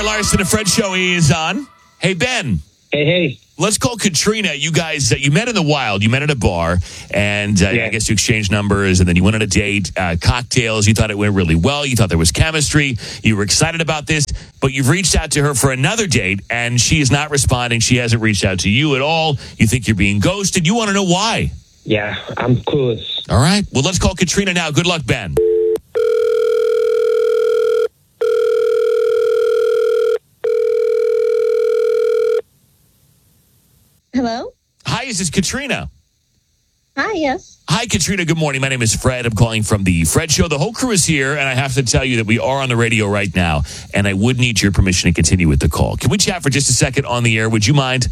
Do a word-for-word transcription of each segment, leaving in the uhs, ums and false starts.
Larson and Fred show is on. Hey, Ben. Hey, hey. Let's call Katrina. You guys, uh, you met in the wild. You met at a bar, and uh, Yeah. I guess you exchanged numbers, and then you went on a date, uh, cocktails. You thought it went really well. You thought there was chemistry. You were excited about this, but you've reached out to her for another date, and she is not responding. She hasn't reached out to you at all. You think you're being ghosted. You want to know why. Yeah, I'm clueless. All right. Well, let's call Katrina now. Good luck, Ben. Hello? Hi, is this Katrina? Hi, yes. Hi, Katrina. Good morning. My name is Fred. I'm calling from the Fred Show. The whole crew is here, and I have to tell you that we are on the radio right now, and I would need your permission to continue with the call. Can we chat for just a second on the air? Would you mind?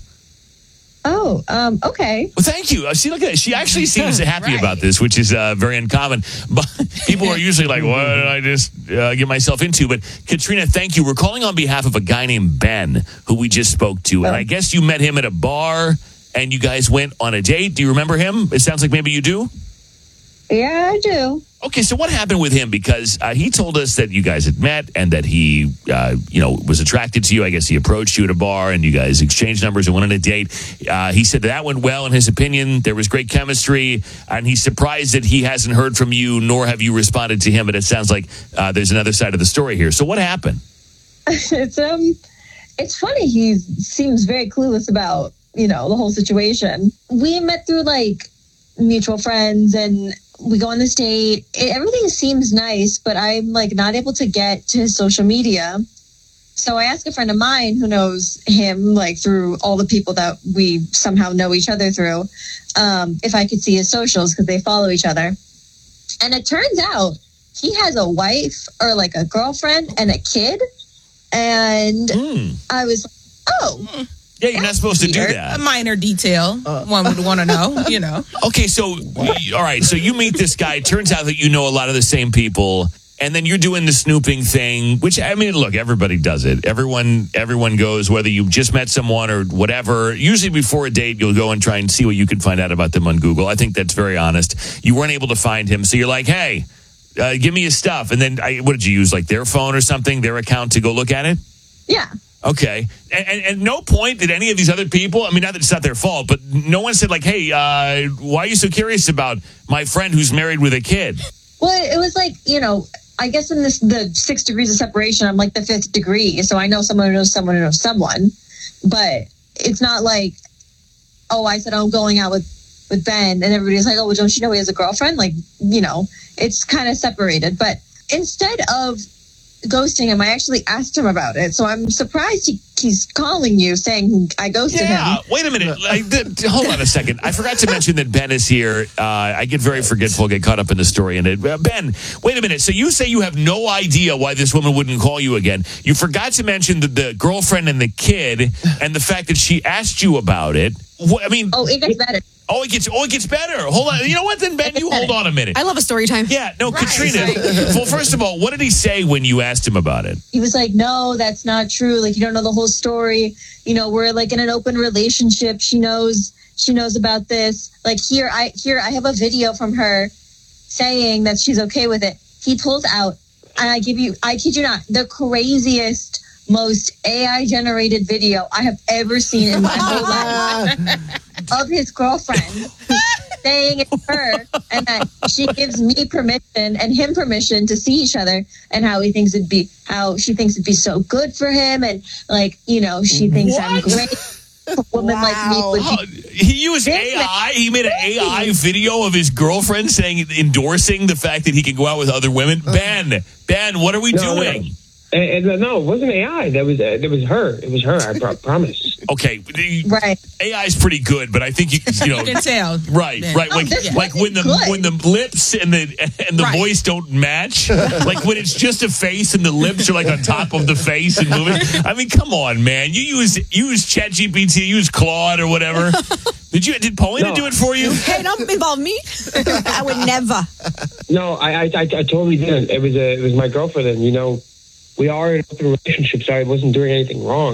Oh, um, okay. Well, thank you. Uh, See, look at it. She actually seems happy Right. about this, which is uh, very uncommon. But people are usually like, what did I just uh, get myself into? But Katrina, thank you. We're calling on behalf of a guy named Ben, who we just spoke to. And I guess you met him at a bar, and you guys went on a date. Do you remember him? It sounds like maybe you do. Yeah, I do. Okay, so what happened with him? Because uh, he told us that you guys had met and that he, uh, you know, was attracted to you. I guess he approached you at a bar and you guys exchanged numbers and went on a date. Uh, he said that, that went well in his opinion. There was great chemistry, and he's surprised that he hasn't heard from you, nor have you responded to him. But it sounds like uh, there's another side of the story here. So what happened? it's um it's funny he seems very clueless about, you know, the whole situation. We met through like mutual friends and we go on this date. It, everything seems nice, but I'm like not able to get to his social media. So I asked a friend of mine who knows him like through all the people that we somehow know each other through, um, if I could see his socials because they follow each other. And it turns out he has a wife or like a girlfriend and a kid. And Mm. I was like, oh, Yeah, you're not supposed to do weird. A that. minor detail one would want to know, you know. Okay, so, all right, so you meet this guy. Turns out that you know a lot of the same people. And then you're doing the snooping thing, which, I mean, look, everybody does it. Everyone everyone goes, whether you just met someone or whatever. Usually before a date, you'll go and try and see what you can find out about them on Google. I think that's very honest. You weren't able to find him, so you're like, hey, uh, give me his stuff. And then, I, what did you use, like their phone or something, their account to go look at it? yeah. Okay. And, and, and no point did any of these other people, I mean, not that it's not their fault, but no one said like, hey, uh, why are you so curious about my friend who's married with a kid? Well, it was like, you know, I guess in this the six degrees of separation, I'm like the fifth degree. So I know someone who knows someone who knows someone. But it's not like, oh, I said I'm going out with, with Ben. And everybody's like, oh, well, don't you know he has a girlfriend? Like, you know, it's kind of separated. But instead of ghosting him, I actually asked him about it. So I'm surprised he, he's calling you saying I ghosted Yeah, him. wait a minute. Like, th- th- hold on a second. I forgot to mention that Ben is here. Uh, I get very forgetful, get caught up in the story. And it, uh, Ben, wait a minute. So you say you have no idea why this woman wouldn't call you again. You forgot to mention the, the girlfriend and the kid and the fact that she asked you about it. What, I mean, Oh, it gets better. oh, it gets oh, it gets better. Hold on. You know what then, Ben? You hold on a minute. I love a story time. Yeah, no, Right. Katrina. Well, first of all, what did he say when you asked him about it? He was like, no, that's not true. Like, you don't know the whole story. You know, we're like in an open relationship. She knows, she knows about this. Like here, I, here, I have a video from her saying that she's okay with it. He pulls out, and I give you, I kid you not, the craziest, most A I generated video I have ever seen in my whole life of his girlfriend saying it's her and that she gives me permission and him permission to see each other and how he thinks it'd be, how she thinks it'd be so good for him. And like, you know, she thinks I'm What? great. A woman like me would be Oh, he used A I. He made an A I video of his girlfriend saying, endorsing the fact that he can go out with other women. Ben, Ben, what are we No, no. doing? And, and, no, it wasn't A I. That was uh, that was her. It was her. I pro- promise. Okay, the- right. A I is pretty good, but I think you, you know, You can tell. right, Yeah. right. Like, this like when the wasn't good. when the lips and the and the Right. voice don't match. Like when it's just a face and the lips are like on top of the face and moving. I mean, come on, man. You use you use ChatGPT, you use Claude or whatever. Did you did Paulina No. do it for you? Hey, don't involve me. I would never. No, I, I I I totally didn't. It was a, it was my girlfriend, and you know, we are in an open relationship, so I wasn't doing anything wrong.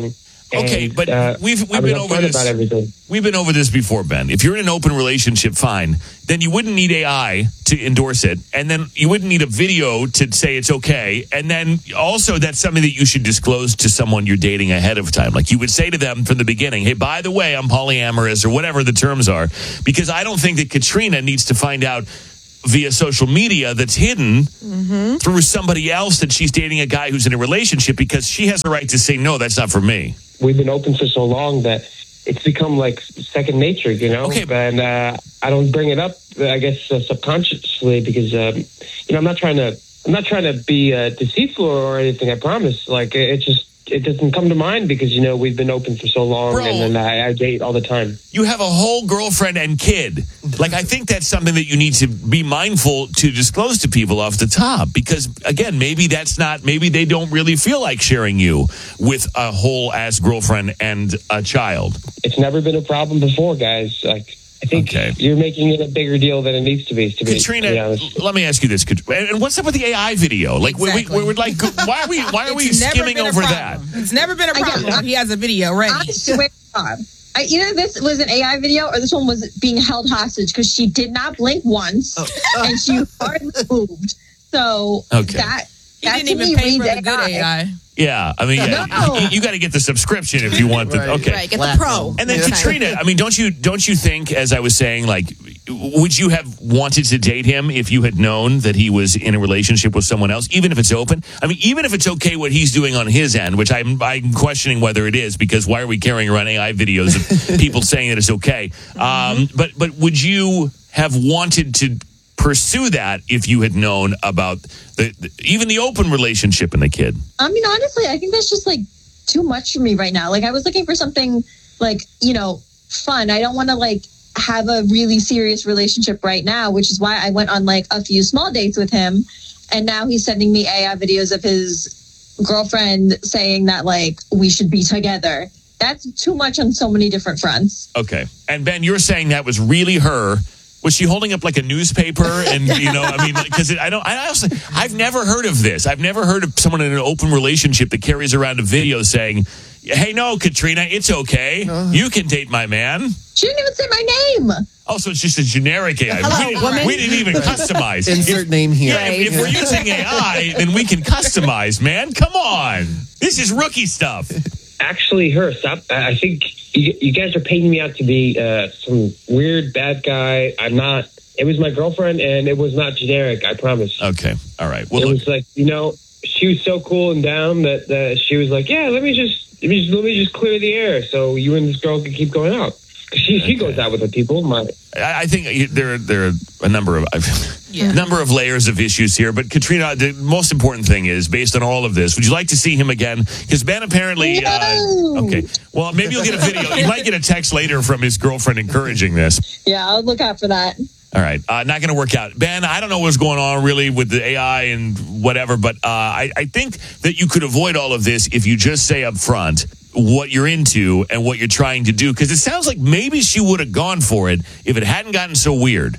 Okay, And, but uh, we've I we've was been over upfront this. about everything. We've been over this before, Ben. If you're in an open relationship, fine. Then you wouldn't need A I to endorse it, and then you wouldn't need a video to say it's okay. And then also, that's something that you should disclose to someone you're dating ahead of time. Like you would say to them from the beginning, "Hey, by the way, I'm polyamorous," or whatever the terms are, because I don't think that Katrina needs to find out via social media that's hidden mm-hmm. through somebody else that she's dating a guy who's in a relationship, because she has the right to say, no, that's not for me. We've been open for so long that it's become like second nature, you know? Okay. And uh, I don't bring it up, I guess, uh, subconsciously because, um, you know, I'm not trying to, I'm not trying to be uh, deceitful or anything, I promise. Like, it, it just, it doesn't come to mind because, you know, we've been open for so long. Bro, and then I, I date all the time. You have a whole girlfriend and kid. Like, I think that's something that you need to be mindful to disclose to people off the top, because again, maybe that's not, maybe they don't really feel like sharing you with a whole ass girlfriend and a child. It's never been a problem before, guys. Like, I think Okay. you're making it a bigger deal than it needs to be. To be, Katrina, to be honest. let me ask you this. Kat- And what's up with the A I video? Like, we, we, Exactly. we're like, why are we, why are we It's never skimming been a over that? problem. It's never been a I get problem. that. He has a video ready. I swear to God. I, either this was an A I video or this one was being held hostage because she did not blink once and she hardly moved. So Okay. that He that didn't to even me pay for reads the good A I. Yeah, I mean, yeah, No. you, you got to get the subscription if you want the. Right. Okay, Right, get the Platinum. pro. And then Yeah. Katrina, I mean, don't you don't you think, as I was saying, like, would you have wanted to date him if you had known that he was in a relationship with someone else, even if it's open? I mean, even if it's okay what he's doing on his end, which I'm I'm questioning whether it is, because why are we carrying around A I videos of people saying that it's okay? Um, but but would you have wanted to pursue that if you had known about the, the even the open relationship and the kid? I mean, honestly, I think that's just like too much for me right now. Like, I was looking for something like, you know, fun. I don't want to like have a really serious relationship right now, which is why I went on like a few small dates with him. And now he's sending me A I videos of his girlfriend saying that like we should be together. That's too much on so many different fronts. Okay. And Ben, you're saying that was really her. Was she holding up like a newspaper? And, you know, I mean, because I don't, I also, I've never heard of this. I've never heard of someone in an open relationship that carries around a video saying, hey, no, Katrina, it's okay. You can date my man. She didn't even say my name. Oh, so it's just a generic A I. Hello, we, didn't, woman. we didn't even customize. Insert If- name here. Yeah, if, if we're using A I, then we can customize, man. Come on. This is rookie stuff. Actually, her. Stop. I I think you, you guys are painting me out to be uh, some weird bad guy. I'm not. It was my girlfriend, and it was not generic. I promise. Okay. All right. Well, it look, was like, you know, she was so cool and down that uh, she was like, yeah, let me just let me just, let me just clear the air so you and this girl can keep going out. 'Cause she she goes out with the people. My I I think there are, there are a number of Yeah. number of layers of issues here. But Katrina, the most important thing is, based on all of this, would you like to see him again? Because Ben apparently, uh, No. okay. Well, maybe you'll get a video. You might get a text later from his girlfriend encouraging this. Yeah, I'll look out for that. All right, uh, not going to work out. Ben, I don't know what's going on really with the A I and whatever, but uh, I, I think that you could avoid all of this if you just say up front what you're into and what you're trying to do. Because it sounds like maybe she would have gone for it if it hadn't gotten so weird.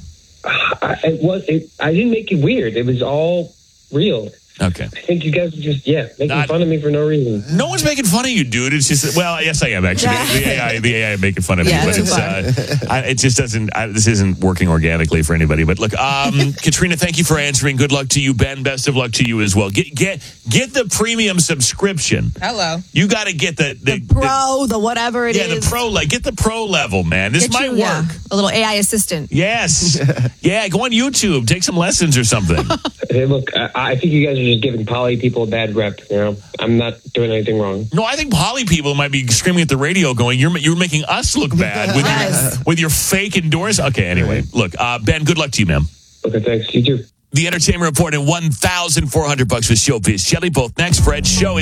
I, it was. It, I didn't make it weird. It was all real. Okay. I think you guys are just yeah making Not- fun of me for no reason. No one's making fun of you, dude. It's just, well, yes, I am actually. The A I, the A I making fun of Yeah, me, but too it's, uh, I, it just doesn't. I, this isn't working organically for anybody. But look, um, Katrina, thank you for answering. Good luck to you, Ben. Best of luck to you as well. Get get get the premium subscription. Hello. You got to get the the, The pro, the whatever it the is. yeah, the pro like get the pro level, man. This Get might you, yeah, work. a little A I assistant. Yes, yeah. Go on YouTube, take some lessons or something. Hey, look, I, I think you guys are just giving poly people a bad rep. You know, I'm not doing anything wrong. No, I think poly people might be screaming at the radio, going, "You're you're making us look bad with Yes. your with your fake endorse." Okay, anyway, look, uh, Ben, good luck to you, ma'am. Okay, thanks. You too. The Entertainment Report at one thousand four hundred bucks with Showbiz Jelly. Both next. Fred's show is